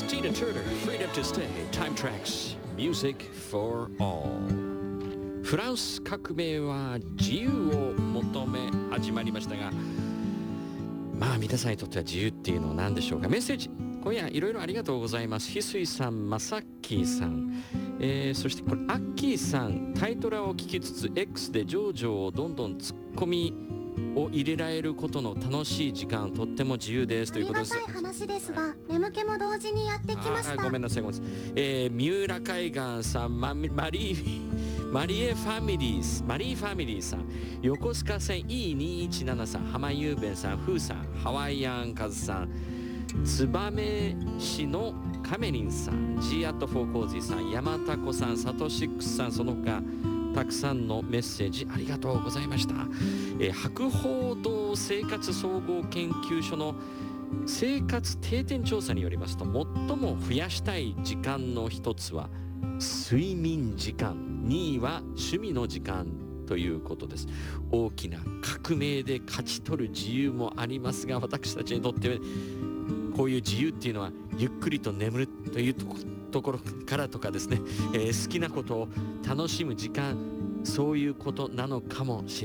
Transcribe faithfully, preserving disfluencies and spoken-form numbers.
Tina Turner, Freedom to Stay, Time Tracks, Music for All。 フランス革命は自由を求め始まりましたが、まあ皆さんにとっては自由っていうのは何でしょうか。メッセージ今夜いろいろありがとうございます。翡翠さん、まさっきーさん、えー、そしてこれアッキーさん、タイトラを聞きつつ X でジョージョをどんどん突っ込みを入れられることの楽しい時間、とっても自由ですということです。 ありがたい話ですが、眠気も同時にやってきました。 ごめんなさいごめんなさい、えー、三浦海岸さん、ママリーマリエファミリーズマリーファミリーさん、横須賀線 イーにーいちなな さん、浜雄弁さん、フーさん、ハワイアンカズさん、燕市のカメリンさん、 G アットフォーコージーさん、山田子さん、サトシックスさん、その他たくさんのメッセージありがとうございました。えー、博報堂生活総合研究所の生活定点調査によりますと、最も増やしたい時間の一つは睡眠時間、にいは趣味の時間ということです。大きな革命で勝ち取る自由もありますが、私たちにとってこういう自由っていうのはゆっくりと眠るというとこ、ところからとかですね、えー、好きなことを楽しむ時間、そういうことなのかもし